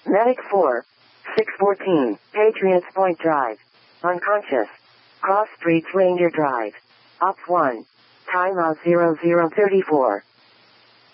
Medic 4. 614. Patriots Point Drive. Unconscious. Cross Streets Ranger Drive. Op 1. Time of 0034.